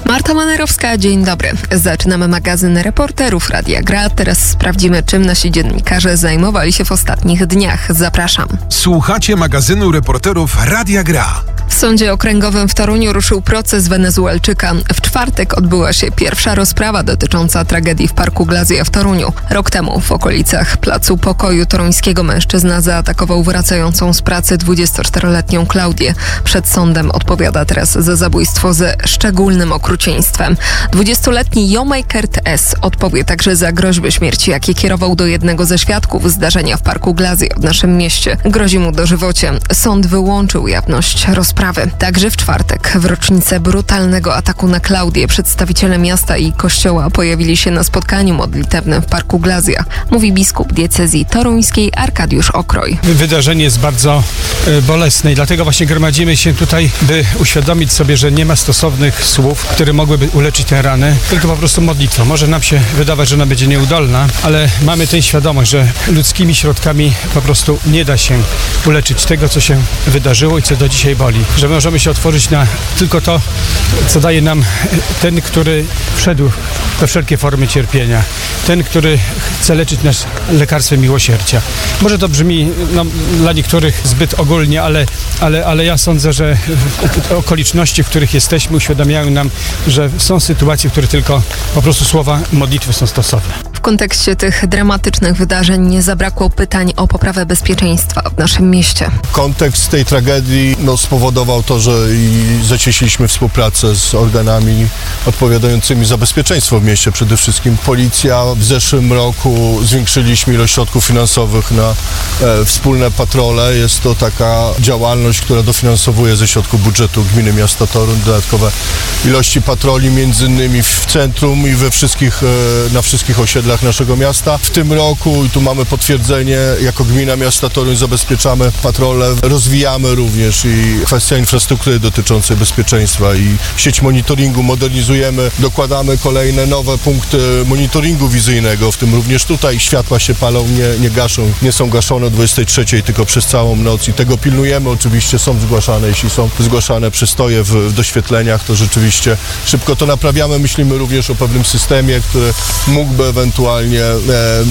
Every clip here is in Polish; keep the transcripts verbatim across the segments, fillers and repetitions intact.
Marta Manerowska, dzień dobry. Zaczynamy magazyn Reporterów Radia Gra. Teraz sprawdzimy, czym nasi dziennikarze zajmowali się w ostatnich dniach. Zapraszam. Słuchacie magazynu Reporterów Radia Gra. W Sądzie Okręgowym w Toruniu ruszył proces Wenezuelczyka. W czwartek odbyła się pierwsza rozprawa dotycząca tragedii w Parku Glasio w Toruniu. Rok temu w okolicach Placu Pokoju toruńskiego mężczyzna zaatakował wracającą z pracy dwudziestoczteroletnią Klaudię. Przed sądem odpowiada teraz za zabójstwo ze szczególnym okrucieństwem. dwudziestoletni Jomejkert S. odpowie także za groźby śmierci, jakie kierował do jednego ze świadków zdarzenia w Parku Glasio w naszym mieście. Grozi mu dożywocie. Sąd wyłączył jawność rozprawy. Także w czwartek, w rocznicę brutalnego ataku na Klaudię, przedstawiciele miasta i kościoła pojawili się na spotkaniu modlitewnym w Parku Glasio, mówi biskup diecezji toruńskiej Arkadiusz Okroj. Wydarzenie jest bardzo y, bolesne i dlatego właśnie gromadzimy się tutaj, by uświadomić sobie, że nie ma stosownych słów, które mogłyby uleczyć tę ranę, tylko po prostu modlitwa. Może nam się wydawać, że ona będzie nieudolna, ale mamy tę świadomość, że ludzkimi środkami po prostu nie da się uleczyć tego, co się wydarzyło i co do dzisiaj boli. Że możemy się otworzyć na tylko to, co daje nam ten, który wszedł we wszelkie formy cierpienia. Ten, który chce leczyć nas lekarstwem miłosierdzia. Może to brzmi no, dla niektórych zbyt ogólnie, ale, ale, ale ja sądzę, że okoliczności, w których jesteśmy, uświadamiają nam, że są sytuacje, w których tylko po prostu słowa modlitwy są stosowne. W kontekście tych dramatycznych wydarzeń nie zabrakło pytań o poprawę bezpieczeństwa w naszym mieście. Kontekst tej tragedii no, spowodował to, że i zacieśniliśmy współpracę z organami odpowiadającymi za bezpieczeństwo w mieście. Przede wszystkim policja. W zeszłym roku zwiększyliśmy ilość środków finansowych na e, wspólne patrole. Jest to taka działalność, która dofinansowuje ze środków budżetu gminy miasta Toruń dodatkowe ilości patroli, między innymi w centrum i we wszystkich, e, na wszystkich osiedlach naszego miasta. W tym roku, i tu mamy potwierdzenie, jako gmina miasta Toruń zabezpieczamy patrole, rozwijamy również i kwestia infrastruktury dotyczącej bezpieczeństwa i sieć monitoringu modernizujemy, dokładamy kolejne nowe punkty monitoringu wizyjnego, w tym również tutaj światła się palą, nie, nie gaszą, nie są gaszone o dwudziestej trzeciej, tylko przez całą noc i tego pilnujemy. Oczywiście są zgłaszane, jeśli są zgłaszane przystoje w, w doświetleniach, to rzeczywiście szybko to naprawiamy. Myślimy również o pewnym systemie, który mógłby ewentualnie e,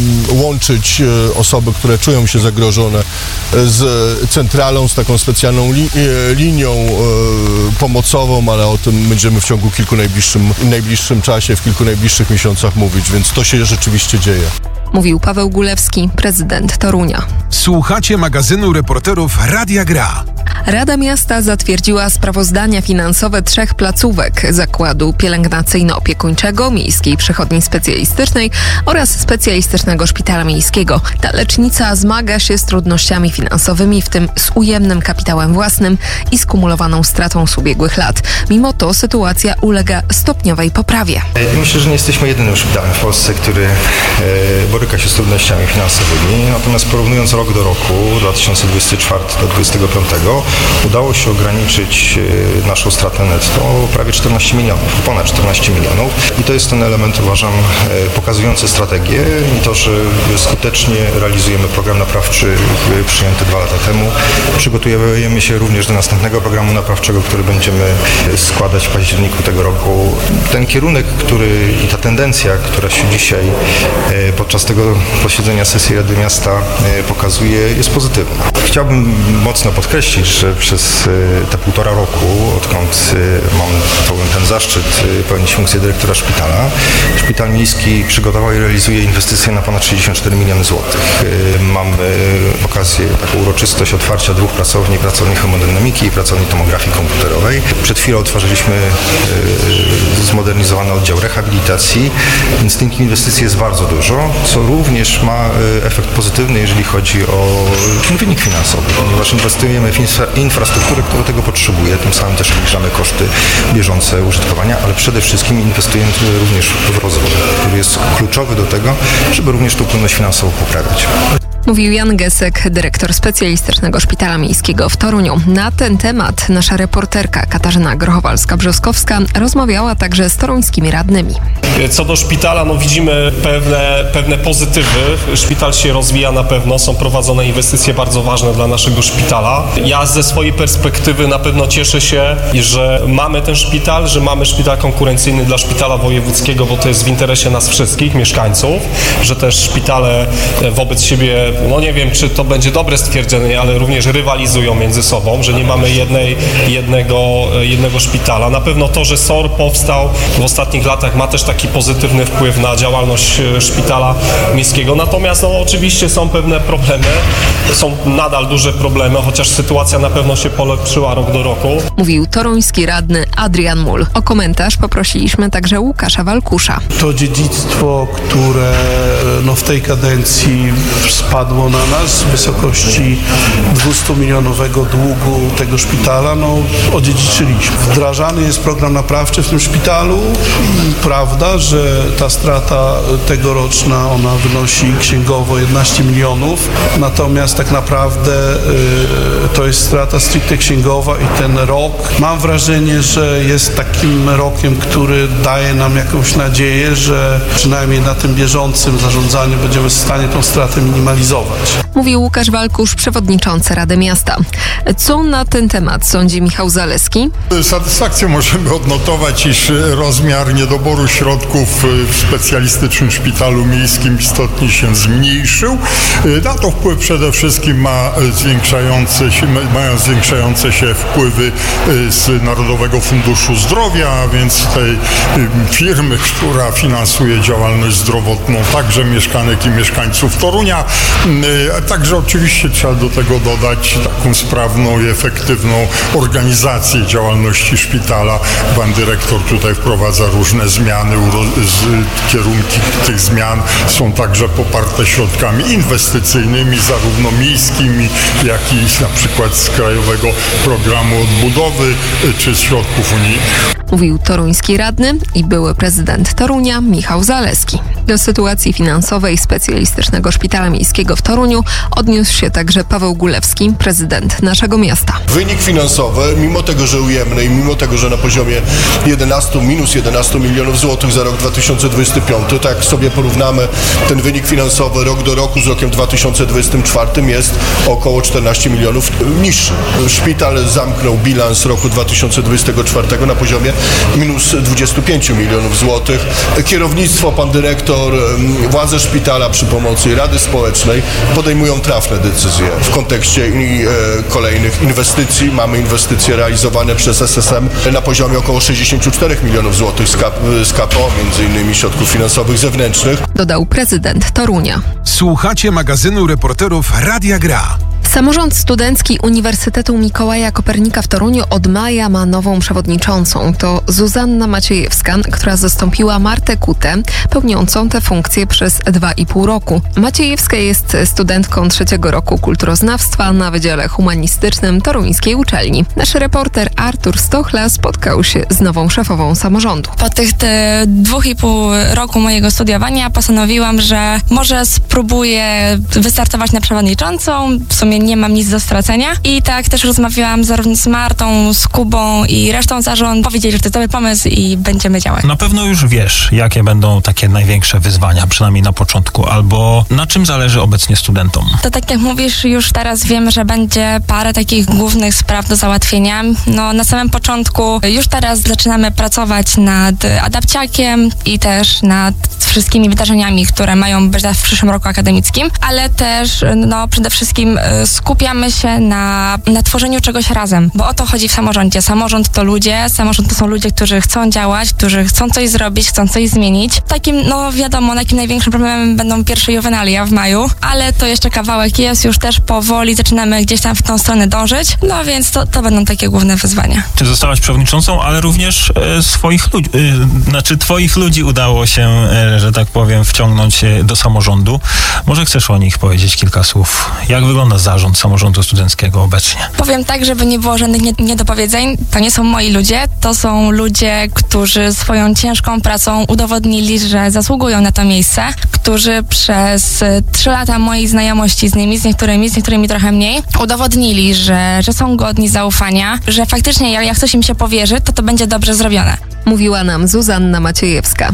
łączyć e, osoby, które czują się zagrożone z centralą, z taką specjalną li, e, linią e, pomocową, ale o tym będziemy w ciągu kilku najbliższym, najbliższym czasie, w kilku najbliższych miesiącach mówić, więc to się rzeczywiście dzieje. Mówił Paweł Gulewski, prezydent Torunia. Słuchacie magazynu Reporterów Radia Gra. Rada Miasta zatwierdziła sprawozdania finansowe trzech placówek: Zakładu Pielęgnacyjno-Opiekuńczego, Miejskiej Przychodni Specjalistycznej oraz Specjalistycznego Szpitala Miejskiego. Ta lecznica zmaga się z trudnościami finansowymi, w tym z ujemnym kapitałem własnym i skumulowaną stratą z ubiegłych lat. Mimo to sytuacja ulega stopniowej poprawie. Myślę, że nie jesteśmy jedynym szpitalem w Polsce, który e, boryka się z trudnościami finansowymi. Natomiast porównując rok do roku, dwa tysiące dwudziesty czwarty do dwa tysiące dwudziestego piątego, udało się ograniczyć naszą stratę netto o prawie czternaście milionów, ponad czternaście milionów. I to jest ten element, uważam, pokazujący strategię i to, że skutecznie realizujemy program naprawczy przyjęty dwa lata temu. Przygotujemy się również do następnego programu naprawczego, który będziemy składać w październiku tego roku. Ten kierunek, który i ta tendencja, która się dzisiaj podczas tego posiedzenia sesji Rady Miasta pokazuje, jest pozytywna. Chciałbym mocno podkreślić, że przez te półtora roku, odkąd mam ten zaszczyt pełnić funkcję dyrektora szpitala, Szpital Miejski przygotował i realizuje inwestycje na ponad sześćdziesiąt cztery miliony złotych. Mamy okazję, taką uroczystość otwarcia dwóch pracowni, pracowni hemodynamiki i pracowni tomografii komputerowej. Przed chwilą otworzyliśmy zmodernizowany oddział rehabilitacji, więc tych inwestycji jest bardzo dużo, co również ma efekt pozytywny, jeżeli chodzi o wynik finansowy, ponieważ inwestujemy w infrastrukturę, która tego potrzebuje, tym samym też obniżamy koszty bieżące użytkowania, ale przede wszystkim inwestujemy również w rozwój, który jest kluczowy do tego, żeby również tą płynność finansową poprawiać. Mówił Jan Gesek, dyrektor specjalistycznego Szpitala Miejskiego w Toruniu. Na ten temat nasza reporterka Katarzyna Grochowalska-Brzoskowska rozmawiała także z toruńskimi radnymi. Co do szpitala, no widzimy pewne, pewne pozytywy. Szpital się rozwija na pewno, są prowadzone inwestycje bardzo ważne dla naszego szpitala. Ja ze swojej perspektywy na pewno cieszę się, że mamy ten szpital, że mamy szpital konkurencyjny dla szpitala wojewódzkiego, bo to jest w interesie nas wszystkich, mieszkańców, że też szpitale wobec siebie, no nie wiem, czy to będzie dobre stwierdzenie, ale również rywalizują między sobą, że nie mamy jednej, jednego, jednego szpitala. Na pewno to, że S O R powstał w ostatnich latach, ma też taki pozytywny wpływ na działalność szpitala miejskiego. Natomiast no, oczywiście są pewne problemy, są nadal duże problemy, chociaż sytuacja na pewno się polepszyła rok do roku. Mówił toruński radny Adrian Mul. O komentarz poprosiliśmy także Łukasza Walkusza. To dziedzictwo, które no, w tej kadencji spadło na nas w wysokości dwustumilionowego długu tego szpitala, no odziedziczyliśmy. Wdrażany jest program naprawczy w tym szpitalu. Prawda, że ta strata tegoroczna, ona wynosi księgowo jedenaście milionów, natomiast tak naprawdę y, to jest strata stricte księgowa i ten rok, mam wrażenie, że jest takim rokiem, który daje nam jakąś nadzieję, że przynajmniej na tym bieżącym zarządzaniu będziemy w stanie tą stratę minimalizować. Mówił Łukasz Walkusz, przewodniczący Rady Miasta. Co na ten temat sądzi Michał Zaleski? Z satysfakcją możemy odnotować, iż rozmiar niedoboru środków w specjalistycznym szpitalu miejskim istotnie się zmniejszył. Na to wpływ przede wszystkim ma zwiększające się, mają zwiększające się wpływy z Narodowego Funduszu Zdrowia, a więc tej firmy, która finansuje działalność zdrowotną także mieszkanek i mieszkańców Torunia. Także oczywiście trzeba do tego dodać taką sprawną i efektywną organizację działalności szpitala. Pan dyrektor tutaj wprowadza różne zmiany, kierunki tych zmian są także poparte środkami inwestycyjnymi, zarówno miejskimi, jak i na przykład z Krajowego Programu Odbudowy czy z środków unijnych. Mówił toruński radny i były prezydent Torunia Michał Zaleski. Do sytuacji finansowej Specjalistycznego Szpitala Miejskiego w Toruniu odniósł się także Paweł Gulewski, prezydent naszego miasta. Wynik finansowy, mimo tego, że ujemny i mimo tego, że na poziomie jedenaście, minus jedenaście milionów złotych za rok dwa tysiące dwudziesty piąty, tak jak sobie porównamy ten wynik finansowy rok do roku z rokiem dwa tysiące dwudziestym czwartym, jest około czternaście milionów niższy. Szpital zamknął bilans roku dwa tysiące dwudziestego czwartego na poziomie minus dwadzieścia pięć milionów złotych. Kierownictwo, pan dyrektor, władze szpitala przy pomocy Rady Społecznej podejmują trafne decyzje w kontekście kolejnych inwestycji. Mamy inwestycje realizowane przez S S M na poziomie około sześćdziesiąt cztery milionów złotych z K P O, między innymi środków finansowych zewnętrznych. Dodał prezydent Torunia. Słuchacie magazynu reporterów Radia Gra. Samorząd Studencki Uniwersytetu Mikołaja Kopernika w Toruniu od maja ma nową przewodniczącą. To Zuzanna Maciejewska, która zastąpiła Martę Kutę, pełniącą tę funkcję przez dwa i pół roku. Maciejewska jest studentką trzeciego roku kulturoznawstwa na Wydziale Humanistycznym Toruńskiej Uczelni. Nasz reporter Artur Stochla spotkał się z nową szefową samorządu. Po tych te dwóch i pół roku mojego studiowania postanowiłam, że może spróbuję wystartować na przewodniczącą. W sumie nie mam nic do stracenia. I tak też rozmawiałam zarówno z Martą, z Kubą i resztą zarządu. Powiedzieli, że to jest dobry pomysł i będziemy działać. Na pewno już wiesz, jakie będą takie największe wyzwania, przynajmniej na początku, albo na czym zależy obecnie studentom. To tak jak mówisz, już teraz wiem, że będzie parę takich głównych spraw do załatwienia. No na samym początku już teraz zaczynamy pracować nad adapciakiem i też nad wszystkimi wydarzeniami, które mają być w przyszłym roku akademickim, ale też no przede wszystkim skupiamy się na, na tworzeniu czegoś razem, bo o to chodzi w samorządzie. Samorząd to ludzie, samorząd to są ludzie, którzy chcą działać, którzy chcą coś zrobić, chcą coś zmienić. Takim, no wiadomo, takim największym problemem będą pierwsze juwenalia w maju, ale to jeszcze kawałek jest, już też powoli zaczynamy gdzieś tam w tą stronę dążyć, no więc to, to będą takie główne wyzwania. Ty zostałaś przewodniczącą, ale również e, swoich ludzi, e, znaczy twoich ludzi udało się, e, że tak powiem, wciągnąć do samorządu. Może chcesz o nich powiedzieć kilka słów? Jak wygląda zarząd zarząd samorządu studenckiego obecnie? Powiem tak, żeby nie było żadnych nie- niedopowiedzeń. To nie są moi ludzie, to są ludzie, którzy swoją ciężką pracą udowodnili, że zasługują na to miejsce, którzy przez trzy lata mojej znajomości z nimi, z niektórymi, z niektórymi trochę mniej, udowodnili, że, że są godni zaufania, że faktycznie jak, jak coś im się powierzy, to to będzie dobrze zrobione. Mówiła nam Zuzanna Maciejewska.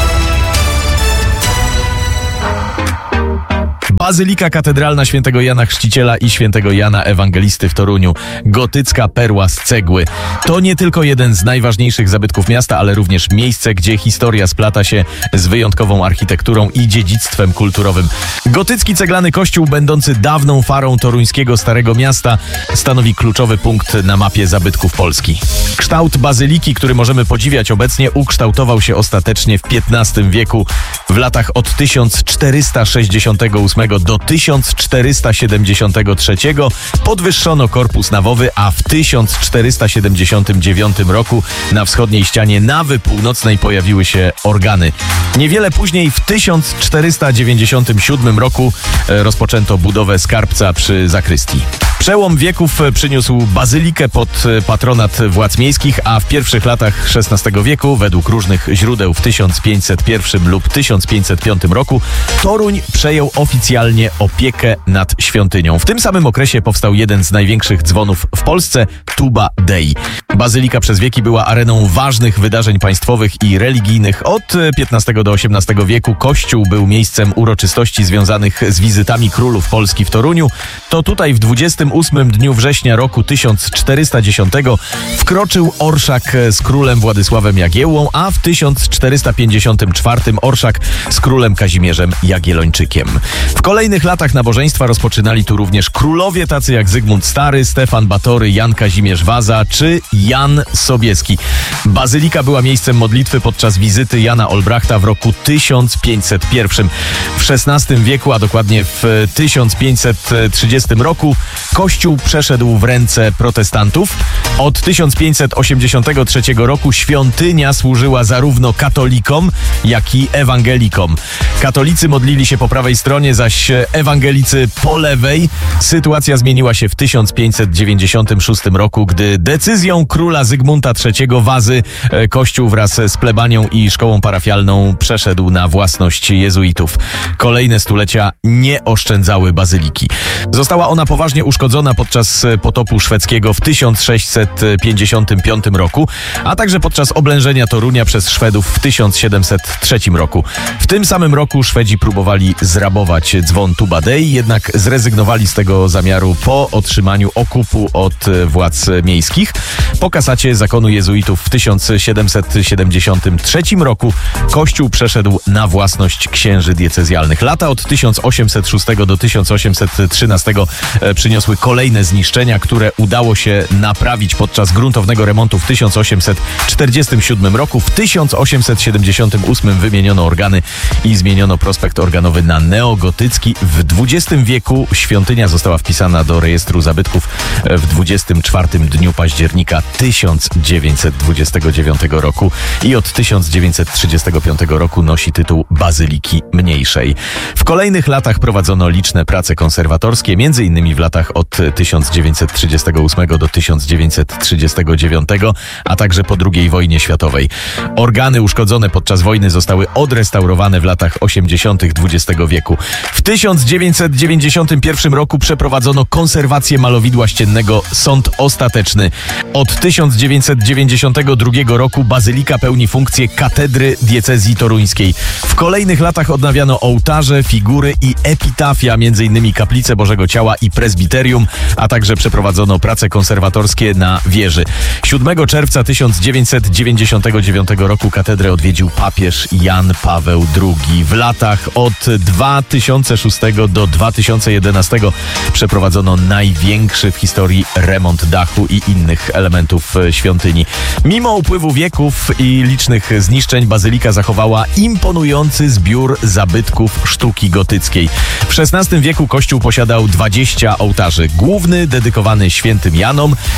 Bazylika Katedralna Świętego Jana Chrzciciela i Świętego Jana Ewangelisty w Toruniu. Gotycka perła z cegły. To nie tylko jeden z najważniejszych zabytków miasta, ale również miejsce, gdzie historia splata się z wyjątkową architekturą i dziedzictwem kulturowym. Gotycki ceglany kościół, będący dawną farą toruńskiego Starego Miasta, stanowi kluczowy punkt na mapie zabytków Polski. Kształt bazyliki, który możemy podziwiać obecnie, ukształtował się ostatecznie w piętnastym wieku. W latach od tysiąc czterysta sześćdziesiątego ósmego do tysiąc czterysta siedemdziesiątego trzeciego podwyższono korpus nawowy, a w tysiąc czterysta siedemdziesiątym dziewiątym roku na wschodniej ścianie nawy północnej pojawiły się organy. Niewiele później, w tysiąc czterysta dziewięćdziesiątym siódmym roku rozpoczęto budowę skarbca przy zakrystii. Przełom wieków przyniósł bazylikę pod patronat władz miejskich, a w pierwszych latach szesnastego wieku, według różnych źródeł w tysiąc pięćset pierwszym lub tysiąc pięćset piątym roku, Toruń przejął oficjalnie opiekę nad świątynią. W tym samym okresie powstał jeden z największych dzwonów w Polsce, Tuba Dei. Bazylika przez wieki była areną ważnych wydarzeń państwowych i religijnych. Od piętnastego do osiemnastego wieku kościół był miejscem uroczystości związanych z wizytami królów Polski w Toruniu. To tutaj w dwudziestym ósmym dniu września roku tysiąc czterysta dziesiątego wkroczył orszak z królem Władysławem Jagiełłą, a w tysiąc czterysta pięćdziesiątym czwartym orszak z królem Kazimierzem Jagiellończykiem. W kolejnych latach nabożeństwa rozpoczynali tu również królowie tacy jak Zygmunt Stary, Stefan Batory, Jan Kazimierz Waza czy Jan Sobieski. Bazylika była miejscem modlitwy podczas wizyty Jana Olbrachta w roku tysiąc pięćset jeden. W szesnastym wieku, a dokładnie w tysiąc pięćset trzydziestym roku, kościół przeszedł w ręce protestantów. Od tysiąc pięćset osiemdziesiątego trzeciego roku świątynia służyła zarówno katolikom, jak i ewangelikom. Katolicy modlili się po prawej stronie, zaś ewangelicy po lewej. Sytuacja zmieniła się w tysiąc pięćset dziewięćdziesiątym szóstym roku, gdy decyzją króla Zygmunta trzeciego Wazy kościół wraz z plebanią i szkołą parafialną przeszedł na własność jezuitów. Kolejne stulecia nie oszczędzały bazyliki. Została ona poważnie uszkodzona podczas potopu szwedzkiego w tysiąc sześćset pięćdziesiątym piątym roku, a także podczas oblężenia Torunia przez Szwedów w tysiąc siedemset trzecim roku. W tym samym roku Szwedzi próbowali zrabować dzwon Tuba Dei, jednak zrezygnowali z tego zamiaru po otrzymaniu okupu od władz miejskich. Po kasacie zakonu jezuitów w tysiąc siedemset siedemdziesiątym trzecim roku kościół przeszedł na własność księży diecezjalnych. Lata od tysiąc osiemset szóstego do tysiąc osiemset trzynastego przyniosły kolejne zniszczenia, które udało się naprawić podczas gruntownego remontu w tysiąc osiemset czterdziestym siódmym roku. W tysiąc osiemset siedemdziesiątym ósmym wymieniono organy i zmieniono prospekt organowy na neogotycki. W dwudziestym wieku świątynia została wpisana do rejestru zabytków w dwudziestym czwartym dniu października tysiąc dziewięćset dwudziestego dziewiątego roku i od tysiąc dziewięćset trzydziestego piątego roku nosi tytuł Bazyliki Mniejszej. W kolejnych latach prowadzono liczne prace konserwatorskie, między innymi w latach od tysiąc dziewięćset trzydziestego ósmego do tysiąc dziewięćset trzydziestego dziewiątego, a także po drugiej wojnie światowej. Organy uszkodzone podczas wojny zostały odrestaurowane w latach osiemdziesiątych dwudziestego wieku. W tysiąc dziewięćset dziewięćdziesiątym pierwszym roku przeprowadzono konserwację malowidła ściennego Sąd Ostateczny. Od tysiąc dziewięćset dziewięćdziesiątego drugiego roku bazylika pełni funkcję katedry diecezji toruńskiej. W kolejnych latach odnawiano ołtarze, figury i epitafia, między innymi kaplice Bożego Ciała i prezbiterium, a także przeprowadzono prace konserwatorskie na wieży. siódmego czerwca tysiąc dziewięćset dziewięćdziesiątego dziewiątego roku katedrę odwiedził papież Jan Paweł drugi. W latach od dwa tysiące szóstego do dwa tysiące jedenastego przeprowadzono największy w historii remont dachu i innych elementów świątyni. Mimo upływu wieków i licznych zniszczeń bazylika zachowała imponujący zbiór zabytków sztuki gotyckiej. W szesnastym wieku kościół posiadał dwadzieścia ołtarzy. Główny dedykowany świętym Janom, dziesięć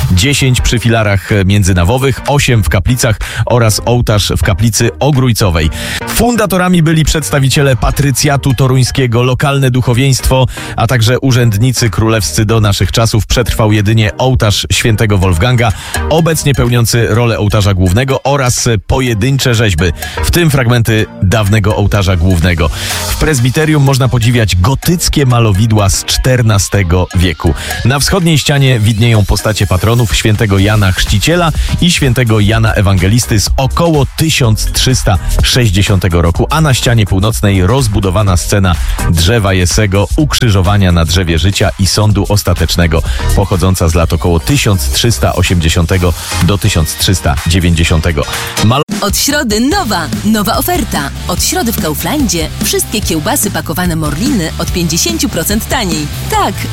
dziesięć przy filarach międzynawowych, osiem w kaplicach oraz ołtarz w kaplicy ogrójcowej. Fundatorami byli przedstawiciele patrycjatu toruńskiego, lokalne duchowieństwo, a także urzędnicy królewscy. Do naszych czasów przetrwał jedynie ołtarz świętego Wolfganga, obecnie pełniący rolę ołtarza głównego, oraz pojedyncze rzeźby, w tym fragmenty dawnego ołtarza głównego. W prezbiterium można podziwiać gotyckie malowidła z czternastego wieku. Na wschodniej ścianie widnieją postacie patronów świętego Jana Chrzciciela i świętego Jana Ewangelisty z około tysiąc trzysta sześćdziesiątego roku, a na ścianie północnej rozbudowana scena drzewa Jesego, ukrzyżowania na drzewie życia i sądu ostatecznego, pochodząca z lat około tysiąc trzysta osiemdziesiątego do tysiąc trzysta dziewięćdziesiątego. Mal- Od środy nowa, nowa oferta. Od środy w Kauflandzie wszystkie kiełbasy pakowane Morliny od pięćdziesiąt procent taniej. Tak,